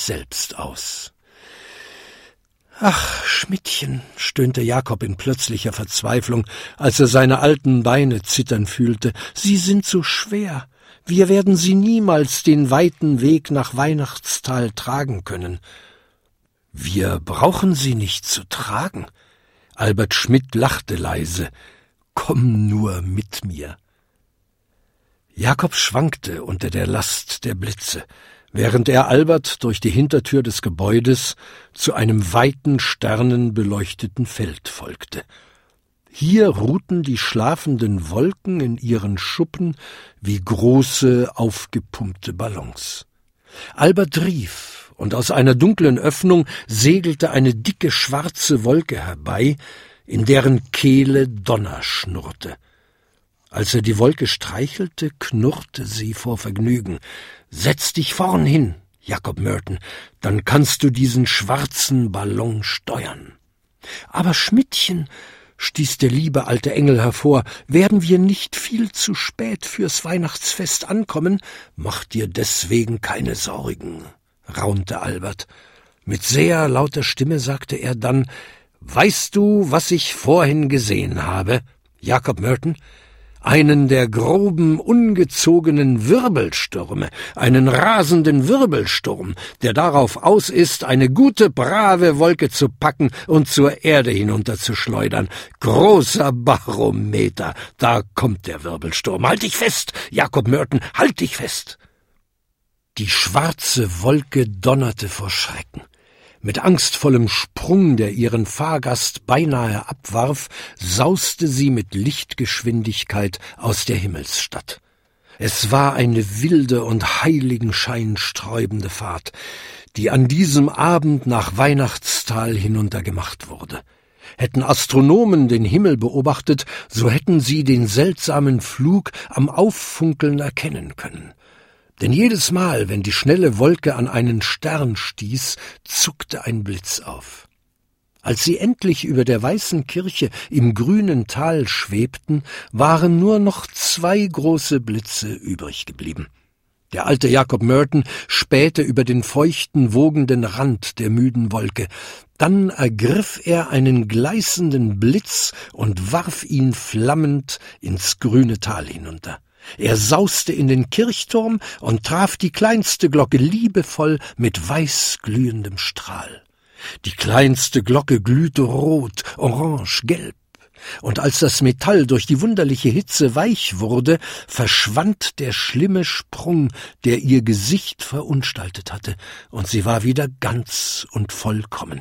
selbst aus. »Ach, Schmidtchen«, stöhnte Jakob in plötzlicher Verzweiflung, als er seine alten Beine zittern fühlte, »Sie sind so schwer. Wir werden sie niemals den weiten Weg nach Weihnachtstal tragen können.« »Wir brauchen sie nicht zu tragen.« Albert Schmidt lachte leise. »Komm nur mit mir.« Jakob schwankte unter der Last der Blitze, während er Albert durch die Hintertür des Gebäudes zu einem weiten, sternenbeleuchteten Feld folgte. Hier ruhten die schlafenden Wolken in ihren Schuppen wie große, aufgepumpte Ballons. Albert rief, und aus einer dunklen Öffnung segelte eine dicke schwarze Wolke herbei, in deren Kehle Donner schnurrte. Als er die Wolke streichelte, knurrte sie vor Vergnügen. »Setz dich vorn hin, Jakob Merton, dann kannst du diesen schwarzen Ballon steuern.« »Aber Schmidtchen«, stieß der liebe alte Engel hervor, »werden wir nicht viel zu spät fürs Weihnachtsfest ankommen?« »Mach dir deswegen keine Sorgen«, raunte Albert. Mit sehr lauter Stimme sagte er dann, »Weißt du, was ich vorhin gesehen habe, Jakob Merton? Einen der groben, ungezogenen Wirbelstürme, einen rasenden Wirbelsturm, der darauf aus ist, eine gute, brave Wolke zu packen und zur Erde hinunterzuschleudern. Großer Barometer, da kommt der Wirbelsturm. Halt dich fest, Jakob Merton, halt dich fest!« Die schwarze Wolke donnerte vor Schrecken. Mit angstvollem Sprung, der ihren Fahrgast beinahe abwarf, sauste sie mit Lichtgeschwindigkeit aus der Himmelsstadt. Es war eine wilde und heiligenscheinsträubende Fahrt, die an diesem Abend nach Weihnachtstal hinuntergemacht wurde. Hätten Astronomen den Himmel beobachtet, so hätten sie den seltsamen Flug am Auffunkeln erkennen können. Denn jedes Mal, wenn die schnelle Wolke an einen Stern stieß, zuckte ein Blitz auf. Als sie endlich über der weißen Kirche im grünen Tal schwebten, waren nur noch 2 große Blitze übrig geblieben. Der alte Jakob Merton spähte über den feuchten, wogenden Rand der müden Wolke. Dann ergriff er einen gleißenden Blitz und warf ihn flammend ins grüne Tal hinunter. Er sauste in den Kirchturm und traf die kleinste Glocke liebevoll mit weißglühendem Strahl. Die kleinste Glocke glühte rot, orange, gelb. Und als das Metall durch die wunderliche Hitze weich wurde, verschwand der schlimme Sprung, der ihr Gesicht verunstaltet hatte, und sie war wieder ganz und vollkommen.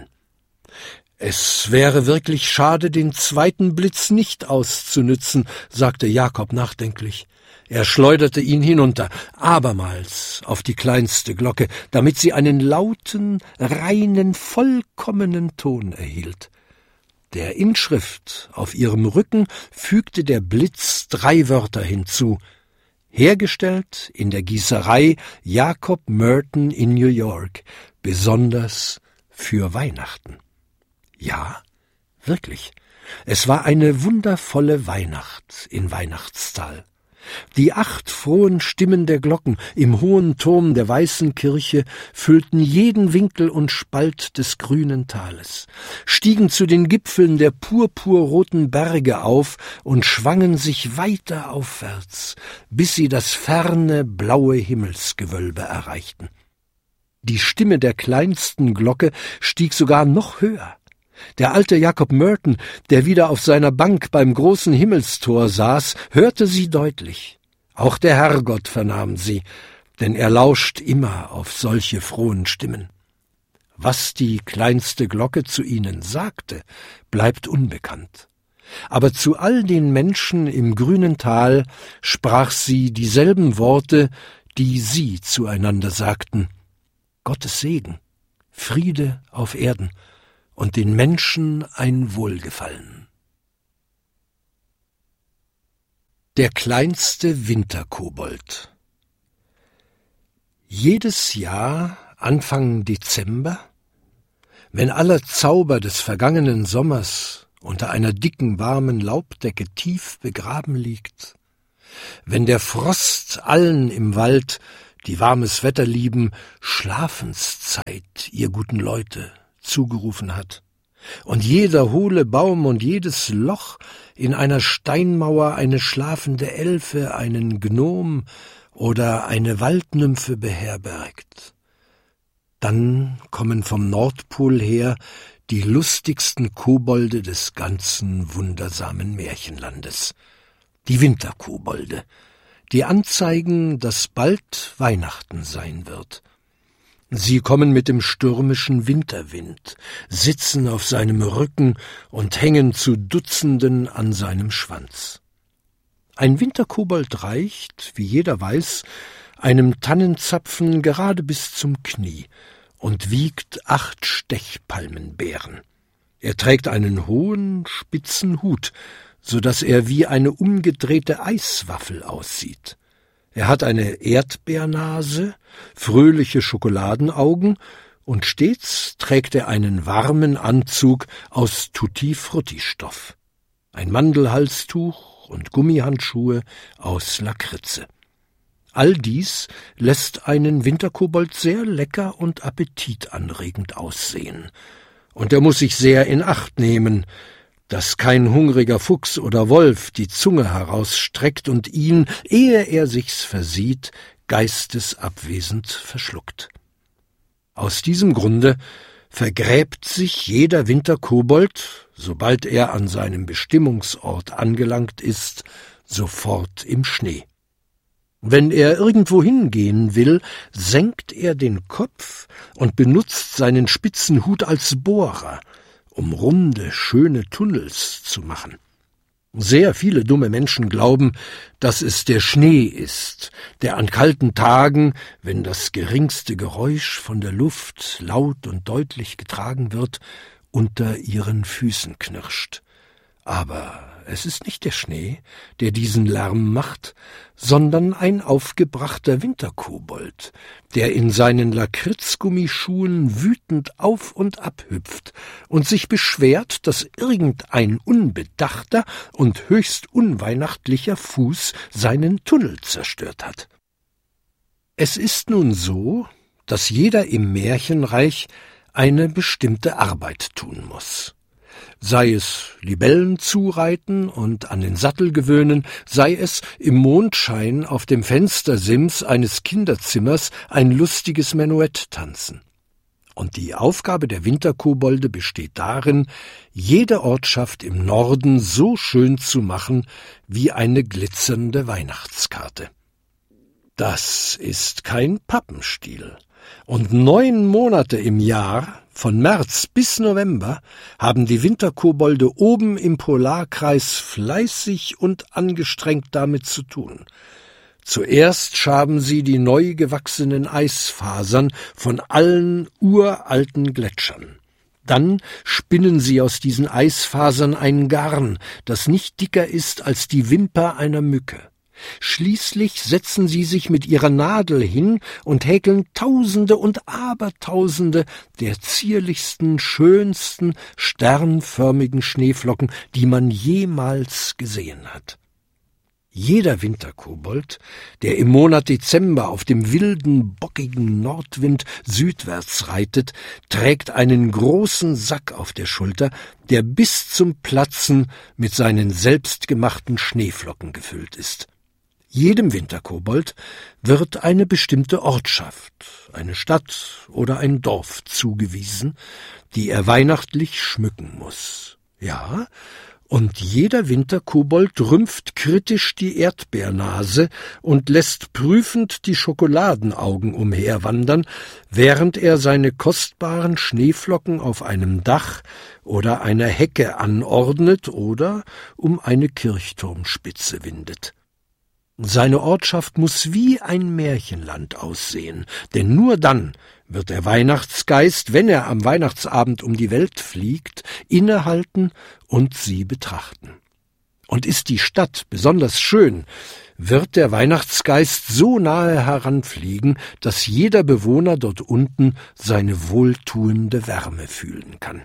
»Es wäre wirklich schade, den zweiten Blitz nicht auszunützen«, sagte Jakob nachdenklich. Er schleuderte ihn hinunter, abermals auf die kleinste Glocke, damit sie einen lauten, reinen, vollkommenen Ton erhielt. Der Inschrift auf ihrem Rücken fügte der Blitz 3 Wörter hinzu: hergestellt in der Gießerei Jakob Merton in New York, besonders für Weihnachten. Ja, wirklich, es war eine wundervolle Weihnacht in Weihnachtstal. Die 8 frohen Stimmen der Glocken im hohen Turm der weißen Kirche füllten jeden Winkel und Spalt des grünen Tales, stiegen zu den Gipfeln der purpurroten Berge auf und schwangen sich weiter aufwärts, bis sie das ferne, blaue Himmelsgewölbe erreichten. Die Stimme der kleinsten Glocke stieg sogar noch höher. Der alte Jakob Merton, der wieder auf seiner Bank beim großen Himmelstor saß, hörte sie deutlich. Auch der Herrgott vernahm sie, denn er lauscht immer auf solche frohen Stimmen. Was die kleinste Glocke zu ihnen sagte, bleibt unbekannt. Aber zu all den Menschen im grünen Tal sprach sie dieselben Worte, die sie zueinander sagten: Gottes Segen, Friede auf Erden und den Menschen ein Wohlgefallen. Der kleinste Winterkobold. Jedes Jahr, Anfang Dezember, wenn aller Zauber des vergangenen Sommers unter einer dicken, warmen Laubdecke tief begraben liegt, wenn der Frost allen im Wald die warmes Wetter lieben, Schlafenszeit, ihr guten Leute, zugerufen hat. Und jeder hohle Baum und jedes Loch in einer Steinmauer eine schlafende Elfe, einen Gnom oder eine Waldnymphe beherbergt. Dann kommen vom Nordpol her die lustigsten Kobolde des ganzen wundersamen Märchenlandes, die Winterkobolde, die anzeigen, dass bald Weihnachten sein wird. Sie kommen mit dem stürmischen Winterwind, sitzen auf seinem Rücken und hängen zu Dutzenden an seinem Schwanz. Ein Winterkobold reicht, wie jeder weiß, einem Tannenzapfen gerade bis zum Knie und wiegt 8 Stechpalmenbeeren. Er trägt einen hohen, spitzen Hut, so dass er wie eine umgedrehte Eiswaffel aussieht. Er hat eine Erdbeernase, fröhliche Schokoladenaugen und stets trägt er einen warmen Anzug aus Tutti-Frutti-Stoff, ein Mandelhalstuch und Gummihandschuhe aus Lakritze. All dies lässt einen Winterkobold sehr lecker und appetitanregend aussehen, und er muss sich sehr in Acht nehmen, dass kein hungriger Fuchs oder Wolf die Zunge herausstreckt und ihn, ehe er sich's versieht, geistesabwesend verschluckt. Aus diesem Grunde vergräbt sich jeder Winterkobold, sobald er an seinem Bestimmungsort angelangt ist, sofort im Schnee. Wenn er irgendwo hingehen will, senkt er den Kopf und benutzt seinen spitzen Hut als Bohrer, um runde, schöne Tunnels zu machen. Sehr viele dumme Menschen glauben, dass es der Schnee ist, der an kalten Tagen, wenn das geringste Geräusch von der Luft laut und deutlich getragen wird, unter ihren Füßen knirscht. Aber es ist nicht der Schnee, der diesen Lärm macht, sondern ein aufgebrachter Winterkobold, der in seinen Lakritzgummischuhen wütend auf und ab hüpft und sich beschwert, dass irgendein unbedachter und höchst unweihnachtlicher Fuß seinen Tunnel zerstört hat. Es ist nun so, dass jeder im Märchenreich eine bestimmte Arbeit tun muss. Sei es Libellen zureiten und an den Sattel gewöhnen, sei es im Mondschein auf dem Fenstersims eines Kinderzimmers ein lustiges Menuett tanzen. Und die Aufgabe der Winterkobolde besteht darin, jede Ortschaft im Norden so schön zu machen wie eine glitzernde Weihnachtskarte. Das ist kein Pappenstiel. Und 9 Monate im Jahr, von März bis November, haben die Winterkobolde oben im Polarkreis fleißig und angestrengt damit zu tun. Zuerst schaben sie die neu gewachsenen Eisfasern von allen uralten Gletschern. Dann spinnen sie aus diesen Eisfasern ein Garn, das nicht dicker ist als die Wimper einer Mücke. Schließlich setzen sie sich mit ihrer Nadel hin und häkeln Tausende und Abertausende der zierlichsten, schönsten, sternförmigen Schneeflocken, die man jemals gesehen hat. Jeder Winterkobold, der im Monat Dezember auf dem wilden, bockigen Nordwind südwärts reitet, trägt einen großen Sack auf der Schulter, der bis zum Platzen mit seinen selbstgemachten Schneeflocken gefüllt ist. Jedem Winterkobold wird eine bestimmte Ortschaft, eine Stadt oder ein Dorf zugewiesen, die er weihnachtlich schmücken muss. Ja, und jeder Winterkobold rümpft kritisch die Erdbeernase und lässt prüfend die Schokoladenaugen umherwandern, während er seine kostbaren Schneeflocken auf einem Dach oder einer Hecke anordnet oder um eine Kirchturmspitze windet. Seine Ortschaft muss wie ein Märchenland aussehen, denn nur dann wird der Weihnachtsgeist, wenn er am Weihnachtsabend um die Welt fliegt, innehalten und sie betrachten. Und ist die Stadt besonders schön, wird der Weihnachtsgeist so nahe heranfliegen, dass jeder Bewohner dort unten seine wohltuende Wärme fühlen kann.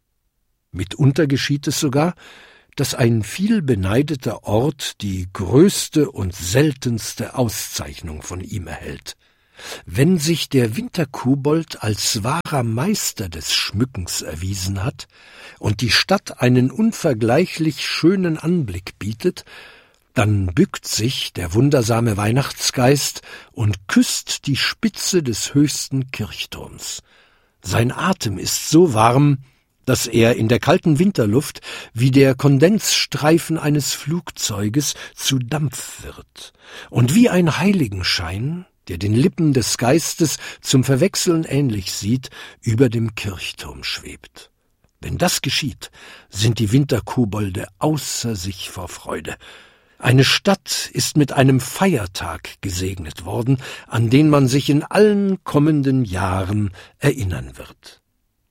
Mitunter geschieht es sogar, dass ein viel beneideter Ort die größte und seltenste Auszeichnung von ihm erhält. Wenn sich der Winterkobold als wahrer Meister des Schmückens erwiesen hat und die Stadt einen unvergleichlich schönen Anblick bietet, dann bückt sich der wundersame Weihnachtsgeist und küsst die Spitze des höchsten Kirchturms. Sein Atem ist so warm, dass er in der kalten Winterluft wie der Kondensstreifen eines Flugzeuges zu Dampf wird und wie ein Heiligenschein, der den Lippen des Geistes zum Verwechseln ähnlich sieht, über dem Kirchturm schwebt. Wenn das geschieht, sind die Winterkobolde außer sich vor Freude. Eine Stadt ist mit einem Feiertag gesegnet worden, an den man sich in allen kommenden Jahren erinnern wird.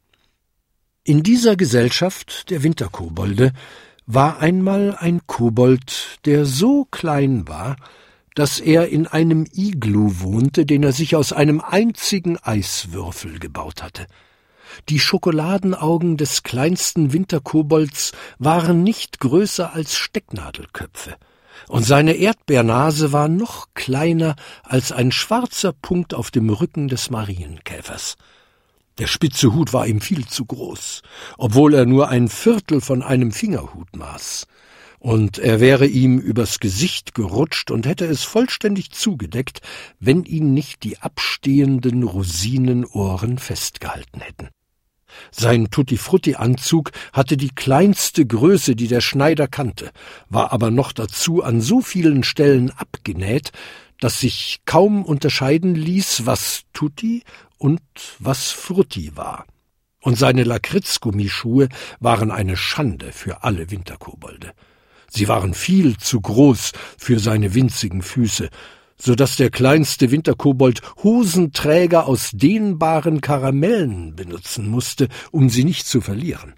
In dieser Gesellschaft der Winterkobolde war einmal ein Kobold, der so klein war, dass er in einem Iglu wohnte, den er sich aus einem einzigen Eiswürfel gebaut hatte. Die Schokoladenaugen des kleinsten Winterkobolds waren nicht größer als Stecknadelköpfe, und seine Erdbeernase war noch kleiner als ein schwarzer Punkt auf dem Rücken des Marienkäfers. Der spitze Hut war ihm viel zu groß, obwohl er nur ein Viertel von einem Fingerhut maß, und er wäre ihm übers Gesicht gerutscht und hätte es vollständig zugedeckt, wenn ihn nicht die abstehenden Rosinenohren festgehalten hätten. Sein Tutti-Frutti-Anzug hatte die kleinste Größe, die der Schneider kannte, war aber noch dazu an so vielen Stellen abgenäht, dass sich kaum unterscheiden ließ, was Tutti und was Frutti war. Und seine Lakritzgummischuhe waren eine Schande für alle Winterkobolde. Sie waren viel zu groß für seine winzigen Füße, so dass der kleinste Winterkobold Hosenträger aus dehnbaren Karamellen benutzen musste, um sie nicht zu verlieren.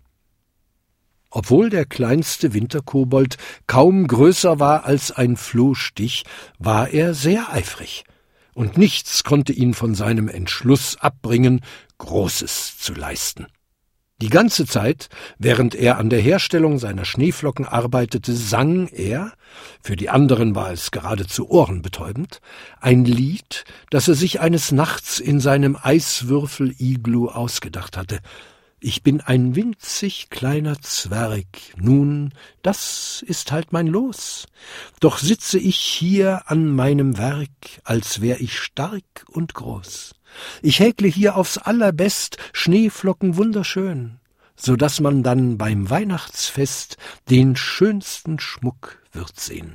Obwohl der kleinste Winterkobold kaum größer war als ein Flohstich, war er sehr eifrig, und nichts konnte ihn von seinem Entschluss abbringen, Großes zu leisten. Die ganze Zeit, während er an der Herstellung seiner Schneeflocken arbeitete, sang er, für die anderen war es geradezu ohrenbetäubend, ein Lied, das er sich eines Nachts in seinem Eiswürfel-Iglu ausgedacht hatte. Ich bin ein winzig kleiner Zwerg, nun, das ist halt mein Los. Doch sitze ich hier an meinem Werk, als wär ich stark und groß. Ich häkle hier aufs allerbest Schneeflocken wunderschön, so daß man dann beim Weihnachtsfest den schönsten Schmuck wird sehen.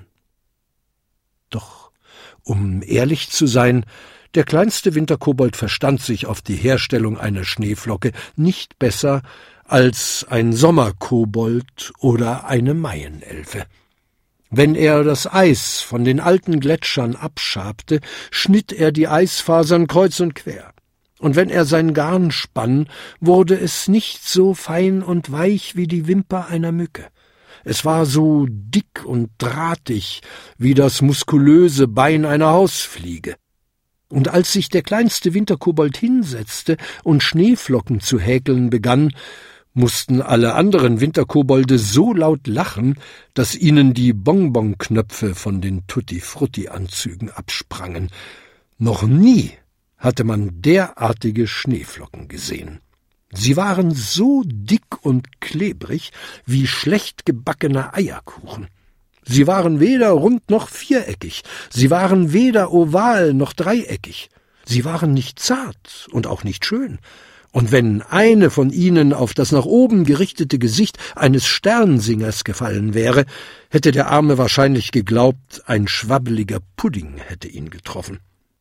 Doch, um ehrlich zu sein, der kleinste Winterkobold verstand sich auf die Herstellung einer Schneeflocke nicht besser als ein Sommerkobold oder eine Maienelfe. Wenn er das Eis von den alten Gletschern abschabte, schnitt er die Eisfasern kreuz und quer. Und wenn er sein Garn spann, wurde es nicht so fein und weich wie die Wimper einer Mücke. Es war so dick und drahtig wie das muskulöse Bein einer Hausfliege. Und als sich der kleinste Winterkobold hinsetzte und Schneeflocken zu häkeln begann, mussten alle anderen Winterkobolde so laut lachen, dass ihnen die Bonbonknöpfe von den Tutti-Frutti-Anzügen absprangen. Noch nie hatte man derartige Schneeflocken gesehen. Sie waren so dick und klebrig wie schlecht gebackener Eierkuchen. Sie waren weder rund noch viereckig, sie waren weder oval noch dreieckig, sie waren nicht zart und auch nicht schön, und wenn eine von ihnen auf das nach oben gerichtete Gesicht eines Sternsingers gefallen wäre, hätte der Arme wahrscheinlich geglaubt, ein schwabbeliger Pudding hätte ihn getroffen.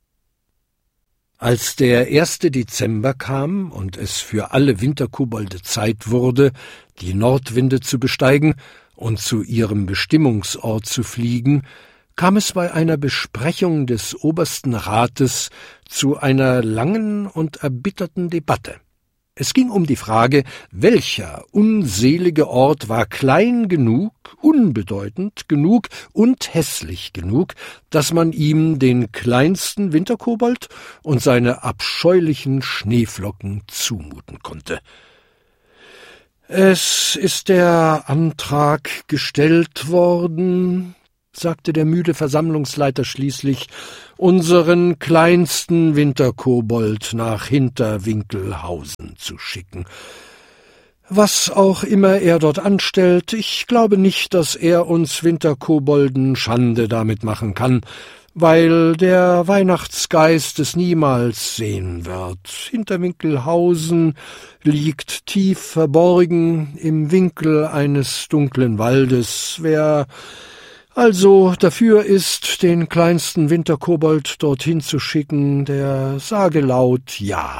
Als der 1. Dezember kam und es für alle Winterkobolde Zeit wurde, die Nordwinde zu besteigen und zu ihrem Bestimmungsort zu fliegen, kam es bei einer Besprechung des obersten Rates zu einer langen und erbitterten Debatte. Es ging um die Frage, welcher unselige Ort war klein genug, unbedeutend genug und hässlich genug, dass man ihm den kleinsten Winterkobold und seine abscheulichen Schneeflocken zumuten konnte. »Es ist der Antrag gestellt worden«, sagte der müde Versammlungsleiter schließlich, unseren kleinsten Winterkobold nach Hinterwinkelhausen zu schicken. Was auch immer er dort anstellt, ich glaube nicht, dass er uns Winterkobolden Schande damit machen kann, weil der Weihnachtsgeist es niemals sehen wird. Hinterwinkelhausen liegt tief verborgen im Winkel eines dunklen Waldes. Wer also dafür ist, den kleinsten Winterkobold dorthin zu schicken, der sage laut Ja.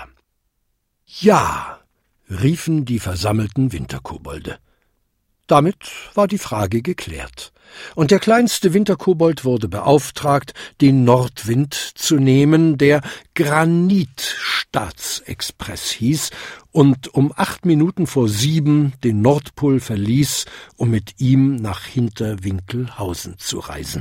Ja, riefen die versammelten Winterkobolde. Damit war die Frage geklärt, und der kleinste Winterkobold wurde beauftragt, den Nordwind zu nehmen, der Granitstaatsexpress hieß und um 7:08 den Nordpol verließ, um mit ihm nach Hinterwinkelhausen zu reisen.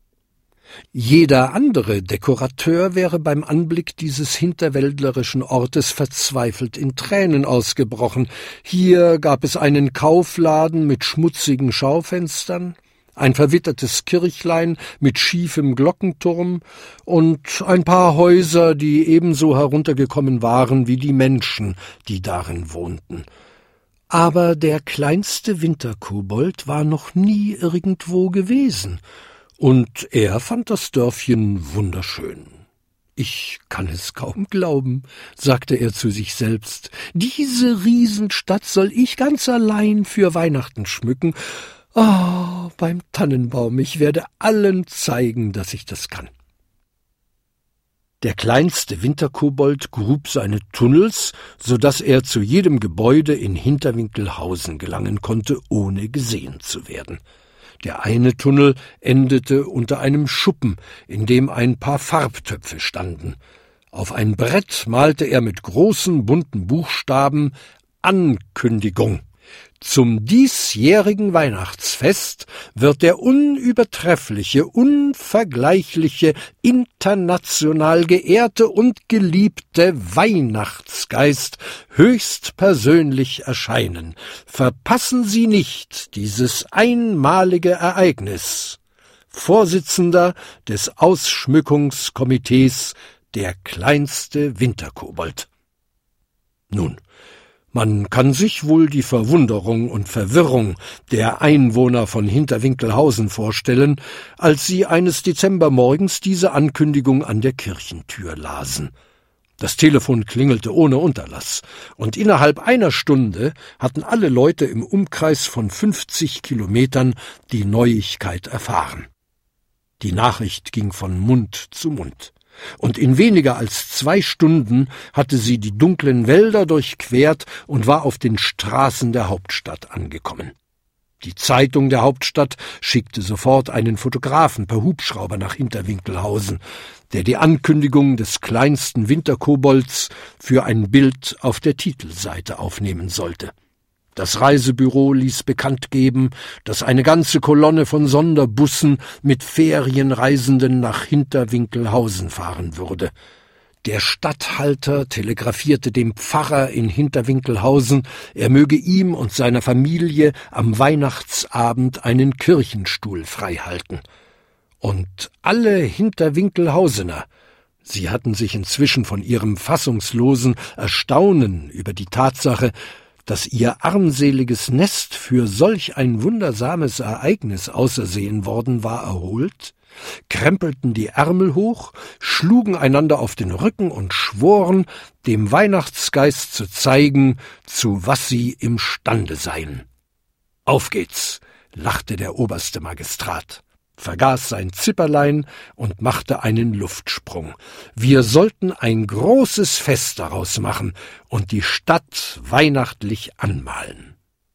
Jeder andere Dekorateur wäre beim Anblick dieses hinterwäldlerischen Ortes verzweifelt in Tränen ausgebrochen. Hier gab es einen Kaufladen mit schmutzigen Schaufenstern, ein verwittertes Kirchlein mit schiefem Glockenturm und ein paar Häuser, die ebenso heruntergekommen waren wie die Menschen, die darin wohnten. Aber der kleinste Winterkobold war noch nie irgendwo gewesen, und er fand das Dörfchen wunderschön. »Ich kann es kaum glauben«, sagte er zu sich selbst. »Diese Riesenstadt soll ich ganz allein für Weihnachten schmücken. Oh, beim Tannenbaum, ich werde allen zeigen, dass ich das kann.« Der kleinste Winterkobold grub seine Tunnels, so daß er zu jedem Gebäude in Hinterwinkelhausen gelangen konnte, ohne gesehen zu werden. Der eine Tunnel endete unter einem Schuppen, in dem ein paar Farbtöpfe standen. Auf ein Brett malte er mit großen bunten Buchstaben »Ankündigung«. Zum diesjährigen Weihnachtsfest wird der unübertreffliche, unvergleichliche, international geehrte und geliebte Weihnachtsgeist höchstpersönlich erscheinen. Verpassen Sie nicht dieses einmalige Ereignis. Vorsitzender des Ausschmückungskomitees, der kleinste Winterkobold. Nun, man kann sich wohl die Verwunderung und Verwirrung der Einwohner von Hinterwinkelhausen vorstellen, als sie eines Dezembermorgens diese Ankündigung an der Kirchentür lasen. Das Telefon klingelte ohne Unterlass, und innerhalb einer Stunde hatten alle Leute im Umkreis von 50 Kilometern die Neuigkeit erfahren. Die Nachricht ging von Mund zu Mund. Und in weniger als 2 Stunden hatte sie die dunklen Wälder durchquert und war auf den Straßen der Hauptstadt angekommen. Die Zeitung der Hauptstadt schickte sofort einen Fotografen per Hubschrauber nach Hinterwinkelhausen, der die Ankündigung des kleinsten Winterkobolds für ein Bild auf der Titelseite aufnehmen sollte. Das Reisebüro ließ bekannt geben, dass eine ganze Kolonne von Sonderbussen mit Ferienreisenden nach Hinterwinkelhausen fahren würde. Der Statthalter telegrafierte dem Pfarrer in Hinterwinkelhausen, er möge ihm und seiner Familie am Weihnachtsabend einen Kirchenstuhl freihalten. Und alle Hinterwinkelhausener, sie hatten sich inzwischen von ihrem fassungslosen Erstaunen über die Tatsache, dass ihr armseliges Nest für solch ein wundersames Ereignis ausersehen worden war, erholt, krempelten die Ärmel hoch, schlugen einander auf den Rücken und schworen, dem Weihnachtsgeist zu zeigen, zu was sie imstande seien. »Auf geht's«, lachte der oberste Magistrat, vergaß sein Zipperlein und machte einen Luftsprung. Wir sollten ein großes Fest daraus machen und die Stadt weihnachtlich anmalen.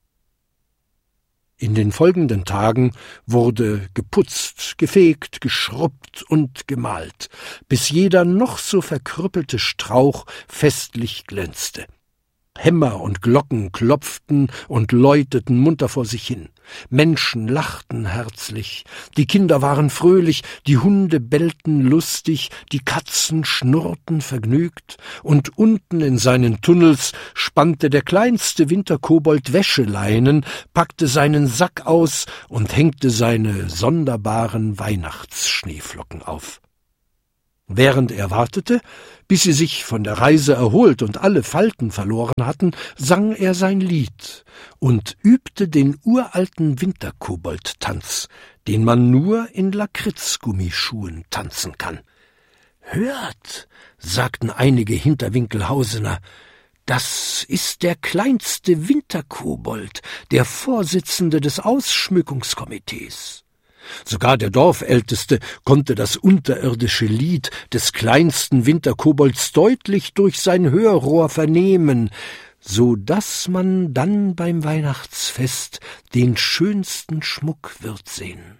In den folgenden Tagen wurde geputzt, gefegt, geschrubbt und gemalt, bis jeder noch so verkrüppelte Strauch festlich glänzte. Hämmer und Glocken klopften und läuteten munter vor sich hin. Menschen lachten herzlich, die Kinder waren fröhlich, die Hunde bellten lustig, die Katzen schnurrten vergnügt, und unten in seinen Tunnels spannte der kleinste Winterkobold Wäscheleinen, packte seinen Sack aus und hängte seine sonderbaren Weihnachtsschneeflocken auf. Während er wartete, bis sie sich von der Reise erholt und alle Falten verloren hatten, sang er sein Lied und übte den uralten Winterkobold-Tanz, den man nur in Lakritzgummischuhen tanzen kann. »Hört«, sagten einige Hinterwinkelhausener, »das ist der kleinste Winterkobold, der Vorsitzende des Ausschmückungskomitees.« Sogar der Dorfälteste konnte das unterirdische Lied des kleinsten Winterkobolds deutlich durch sein Hörrohr vernehmen, so daß man dann beim Weihnachtsfest den schönsten Schmuck wird sehen.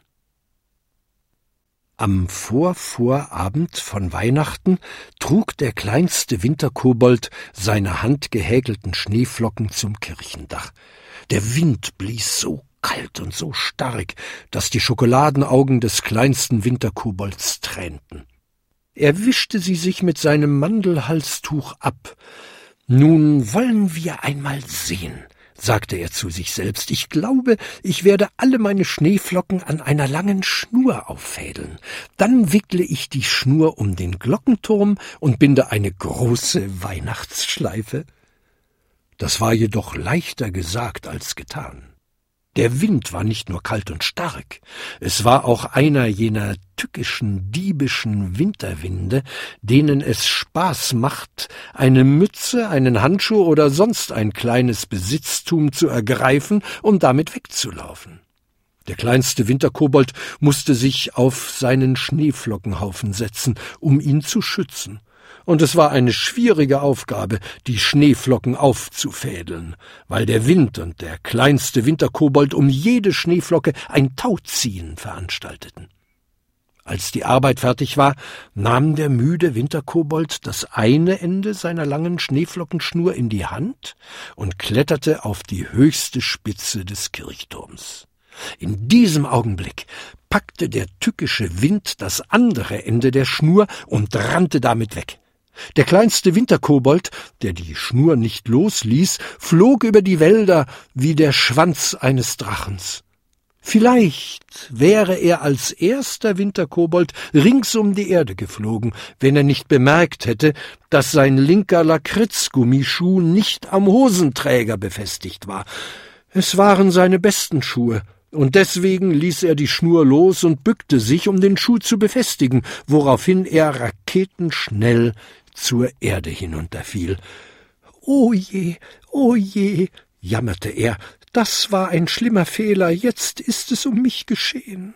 Am Vorvorabend von Weihnachten trug der kleinste Winterkobold seine handgehäkelten Schneeflocken zum Kirchendach. Der Wind blies so kalt und so stark, dass die Schokoladenaugen des kleinsten Winterkobolds tränten. Er wischte sie sich mit seinem Mandelhalstuch ab. »Nun wollen wir einmal sehen«, sagte er zu sich selbst. »Ich glaube, ich werde alle meine Schneeflocken an einer langen Schnur auffädeln. Dann wickle ich die Schnur um den Glockenturm und binde eine große Weihnachtsschleife.« Das war jedoch leichter gesagt als getan. Der Wind war nicht nur kalt und stark, es war auch einer jener tückischen, diebischen Winterwinde, denen es Spaß macht, eine Mütze, einen Handschuh oder sonst ein kleines Besitztum zu ergreifen und damit wegzulaufen. Der kleinste Winterkobold musste sich auf seinen Schneeflockenhaufen setzen, um ihn zu schützen. Und es war eine schwierige Aufgabe, die Schneeflocken aufzufädeln, weil der Wind und der kleinste Winterkobold um jede Schneeflocke ein Tauziehen veranstalteten. Als die Arbeit fertig war, nahm der müde Winterkobold das eine Ende seiner langen Schneeflockenschnur in die Hand und kletterte auf die höchste Spitze des Kirchturms. In diesem Augenblick packte der tückische Wind das andere Ende der Schnur und rannte damit weg. Der kleinste Winterkobold, der die Schnur nicht losließ, flog über die Wälder wie der Schwanz eines Drachens. Vielleicht wäre er als erster Winterkobold rings um die Erde geflogen, wenn er nicht bemerkt hätte, dass sein linker Lakritzgummischuh nicht am Hosenträger befestigt war. Es waren seine besten Schuhe, und deswegen ließ er die Schnur los und bückte sich, um den Schuh zu befestigen, woraufhin er raketenschnell zur Erde hinunterfiel. »O je, jammerte er, das war ein schlimmer Fehler, jetzt ist es um mich geschehen.«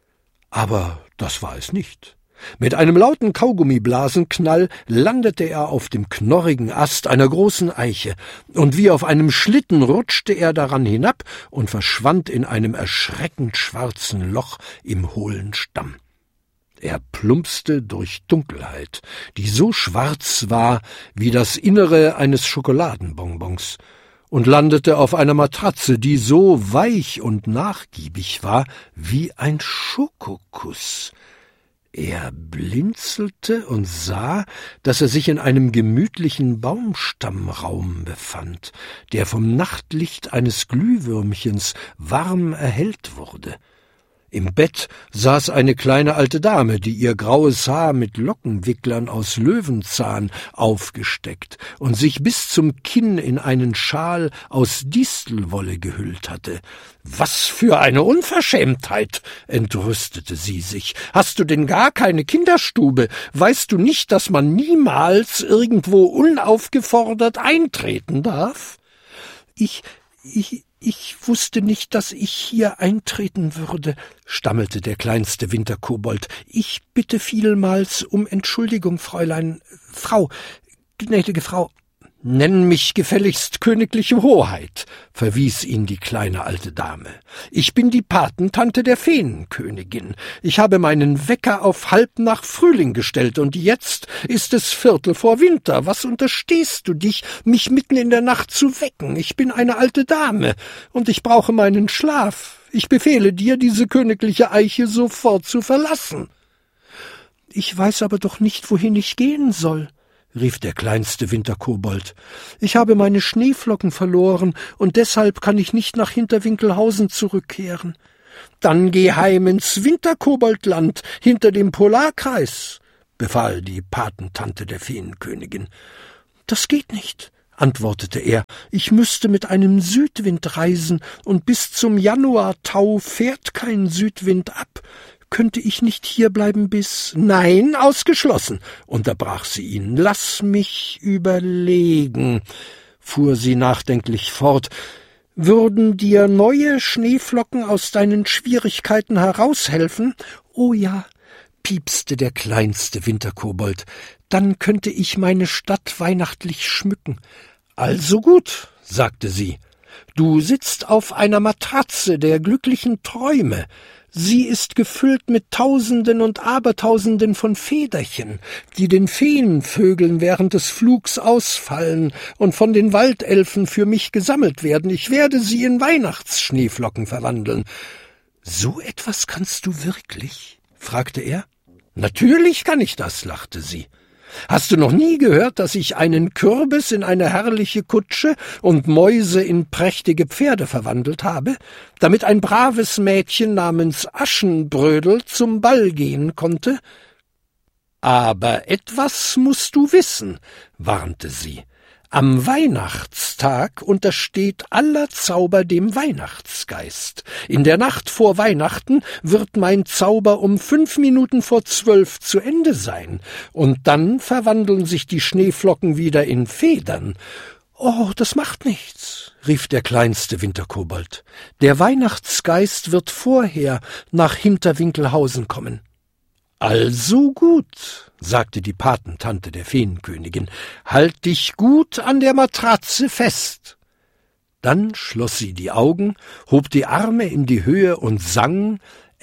Aber das war es nicht. Mit einem lauten Kaugummiblasenknall landete er auf dem knorrigen Ast einer großen Eiche, und wie auf einem Schlitten rutschte er daran hinab und verschwand in einem erschreckend schwarzen Loch im hohlen Stamm. Er plumpste durch Dunkelheit, die so schwarz war wie das Innere eines Schokoladenbonbons, und landete auf einer Matratze, die so weich und nachgiebig war wie ein Schokokuss. Er blinzelte und sah, dass er sich in einem gemütlichen Baumstammraum befand, der vom Nachtlicht eines Glühwürmchens warm erhellt wurde. Im Bett saß eine kleine alte Dame, die ihr graues Haar mit Lockenwicklern aus Löwenzahn aufgesteckt und sich bis zum Kinn in einen Schal aus Distelwolle gehüllt hatte. »Was für eine Unverschämtheit«, entrüstete sie sich. »Hast du denn gar keine Kinderstube? Weißt du nicht, dass man niemals irgendwo unaufgefordert eintreten darf?« Ich wusste nicht, dass ich hier eintreten würde«, stammelte der kleinste Winterkobold. »Ich bitte vielmals um Entschuldigung, Fräulein, gnädige Frau.« »Nenn mich gefälligst königliche Hoheit«, verwies ihn die kleine alte Dame. »Ich bin die Patentante der Feenkönigin. Ich habe meinen Wecker auf halb nach Frühling gestellt, und jetzt ist es Viertel vor Winter. Was unterstehst du dich, mich mitten in der Nacht zu wecken? Ich bin eine alte Dame, und ich brauche meinen Schlaf. Ich befehle dir, diese königliche Eiche sofort zu verlassen.« »Ich weiß aber doch nicht, wohin ich gehen soll«, rief der kleinste Winterkobold. »Ich habe meine Schneeflocken verloren, und deshalb kann ich nicht nach Hinterwinkelhausen zurückkehren.« »Dann geh heim ins Winterkoboldland hinter dem Polarkreis«, befahl die Patentante der Feenkönigin. »Das geht nicht«, antwortete er. »Ich müsste mit einem Südwind reisen, und bis zum Januartau fährt kein Südwind ab. Könnte ich nicht hierbleiben bis...« »Nein, ausgeschlossen«, unterbrach sie ihn. »Lass mich überlegen«, fuhr sie nachdenklich fort. »Würden dir neue Schneeflocken aus deinen Schwierigkeiten heraushelfen?« »Oh ja«, piepste der kleinste Winterkobold. »Dann könnte ich meine Stadt weihnachtlich schmücken.« »Also gut«, sagte sie. »Du sitzt auf einer Matratze der glücklichen Träume. Sie ist gefüllt mit Tausenden und Abertausenden von Federchen, die den Feenvögeln während des Flugs ausfallen und von den Waldelfen für mich gesammelt werden. Ich werde sie in Weihnachtsschneeflocken verwandeln.« »So etwas kannst du wirklich?« fragte er. »Natürlich kann ich das«, lachte sie. »Hast du noch nie gehört, dass ich einen Kürbis in eine herrliche Kutsche und Mäuse in prächtige Pferde verwandelt habe, damit ein braves Mädchen namens Aschenbrödel zum Ball gehen konnte?« »Aber etwas musst du wissen«, warnte sie. »Am Weihnachtstag untersteht aller Zauber dem Weihnachtsgeist. In der Nacht vor Weihnachten wird mein Zauber um 11:55 zu Ende sein, und dann verwandeln sich die Schneeflocken wieder in Federn.« »Oh, das macht nichts«, rief der kleinste Winterkobold. »Der Weihnachtsgeist wird vorher nach Hinterwinkelhausen kommen.« »Also gut«, sagte die Patentante der Feenkönigin, »halt dich gut an der Matratze fest.« Dann schloss sie die Augen, hob die Arme in die Höhe und sang: